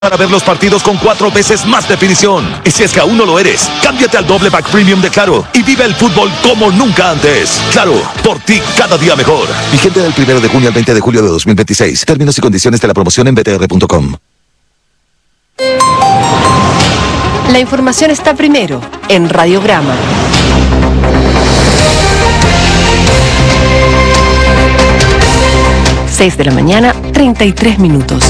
Para ver los partidos con 4 veces más definición. Y si es que aún no lo eres, cámbiate al doble pack premium de Claro y vive el fútbol como nunca antes. Claro, por ti cada día mejor. Vigente del 1 de junio al 20 de julio de 2026. Términos y condiciones de la promoción en btr.com. La información está primero en Radiograma. De la mañana, 33 minutos.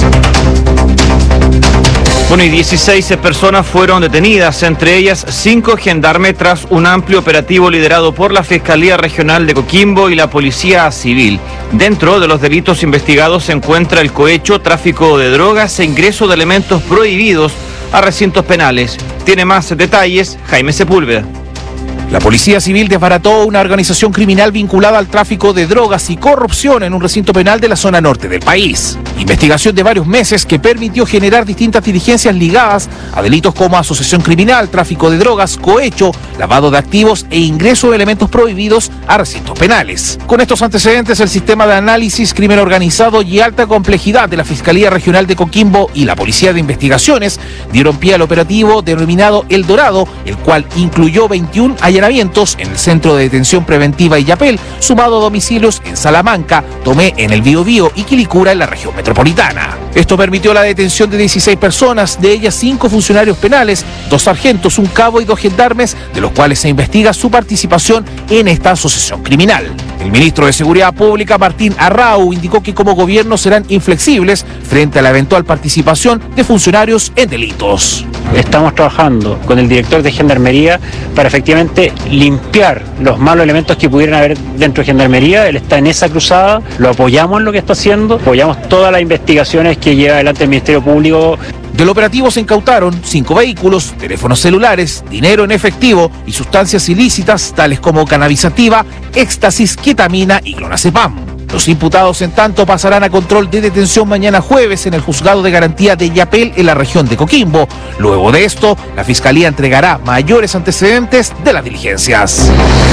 Bueno, y 16 personas fueron detenidas, entre ellas 5 gendarmes tras un amplio operativo liderado por la Fiscalía Regional de Coquimbo y la Policía Civil. Dentro de los delitos investigados se encuentra el cohecho, tráfico de drogas e ingreso de elementos prohibidos a recintos penales. Tiene más detalles Jaime Sepúlveda. La Policía Civil desbarató una organización criminal vinculada al tráfico de drogas y corrupción en un recinto penal de la zona norte del país. Investigación de varios meses que permitió generar distintas diligencias ligadas a delitos como asociación criminal, tráfico de drogas, cohecho, lavado de activos e ingreso de elementos prohibidos a recintos penales. Con estos antecedentes, el sistema de análisis, crimen organizado y alta complejidad de la Fiscalía Regional de Coquimbo y la Policía de Investigaciones dieron pie al operativo denominado El Dorado, el cual incluyó 21 allanamientos en el Centro de Detención Preventiva Illapel, sumado a domicilios en Salamanca, Tomé en el Biobío y Quilicura en la región metropolitana. Esto permitió la detención de 16 personas, de ellas 5 funcionarios penales, 2 sargentos, un cabo y 2 gendarmes, de los cuales se investiga su participación en esta asociación criminal. El ministro de Seguridad Pública, Martín Arrau, indicó que como gobierno serán inflexibles frente a la eventual participación de funcionarios en delitos. Estamos trabajando con el director de Gendarmería para efectivamente limpiar los malos elementos que pudieran haber dentro de Gendarmería. Él está en esa cruzada, lo apoyamos en lo que está haciendo, apoyamos todas las investigaciones que lleva adelante el Ministerio Público. Del operativo se incautaron 5 vehículos, teléfonos celulares, dinero en efectivo y sustancias ilícitas tales como cannabisativa, éxtasis, ketamina y clonazepam. Los imputados, en tanto, pasarán a control de detención mañana jueves en el Juzgado de Garantía de Illapel en la región de Coquimbo. Luego de esto, la Fiscalía entregará mayores antecedentes de las diligencias.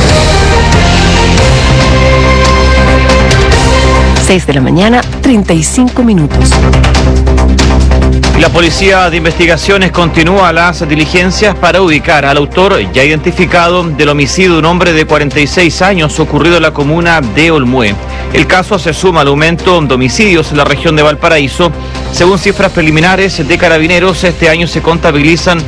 6 de la mañana, 35 minutos. La Policía de Investigaciones continúa las diligencias para ubicar al autor ya identificado del homicidio de un hombre de 46 años ocurrido en la comuna de Olmué. El caso se suma al aumento de homicidios en la región de Valparaíso. Según cifras preliminares de Carabineros, este año se contabilizan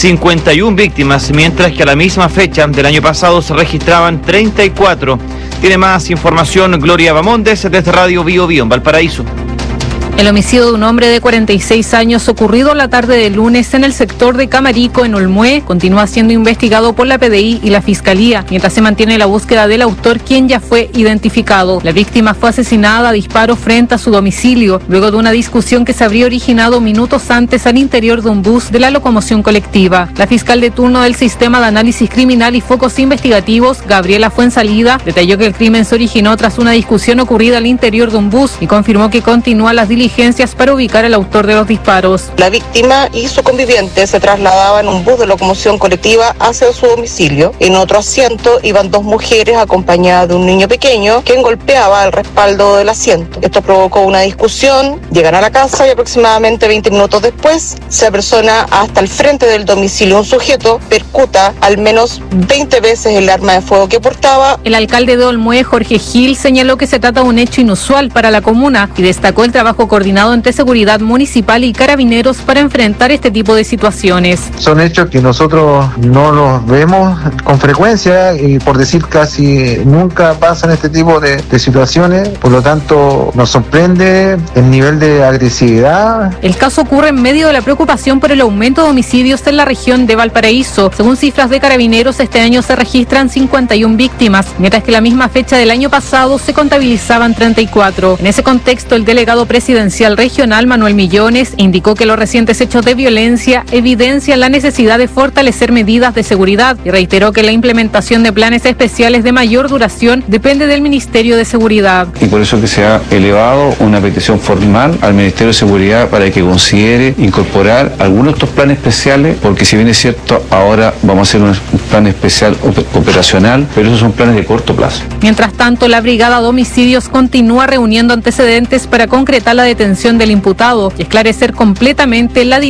51 víctimas, mientras que a la misma fecha del año pasado se registraban 34. Tiene más información Gloria Bamondes desde Radio Bio Bio en Valparaíso. El homicidio de un hombre de 46 años ocurrido la tarde del lunes en el sector de Camarico, en Olmué, continúa siendo investigado por la PDI y la Fiscalía, mientras se mantiene la búsqueda del autor, quien ya fue identificado. La víctima fue asesinada a disparos frente a su domicilio, luego de una discusión que se habría originado minutos antes al interior de un bus de la locomoción colectiva. La fiscal de turno del Sistema de Análisis Criminal y Focos Investigativos, Gabriela Fuensalida, detalló que el crimen se originó tras una discusión ocurrida al interior de un bus y confirmó que continúa las diligencias para ubicar al autor de los disparos. La víctima y su conviviente se trasladaban en un bus de locomoción colectiva hacia su domicilio. En otro asiento iban 2 mujeres acompañadas de un niño pequeño, quien golpeaba el respaldo del asiento. Esto provocó una discusión, llegan a la casa y aproximadamente 20 minutos después se apersona hasta el frente del domicilio un sujeto, percuta al menos 20 veces el arma de fuego que portaba. El alcalde de Olmué, Jorge Gil, señaló que se trata de un hecho inusual para la comuna y destacó el trabajo coordinado entre Seguridad Municipal y Carabineros para enfrentar este tipo de situaciones. Son hechos que nosotros no los vemos con frecuencia y, por decir, casi nunca pasan este tipo de situaciones, por lo tanto nos sorprende el nivel de agresividad. El caso ocurre en medio de la preocupación por el aumento de homicidios en la región de Valparaíso. Según cifras de Carabineros, este año se registran 51 víctimas, mientras que la misma fecha del año pasado se contabilizaban 34. En ese contexto, el delegado presidencial regional, Manuel Millones, indicó que los recientes hechos de violencia evidencian la necesidad de fortalecer medidas de seguridad y reiteró que la implementación de planes especiales de mayor duración depende del Ministerio de Seguridad. Y por eso que se ha elevado una petición formal al Ministerio de Seguridad para que considere incorporar algunos de estos planes especiales, porque si bien es cierto, ahora vamos a hacer un plan especial operacional, pero esos son planes de corto plazo. Mientras tanto, la Brigada de Homicidios continúa reuniendo antecedentes para concretar la detención del imputado y esclarecer completamente la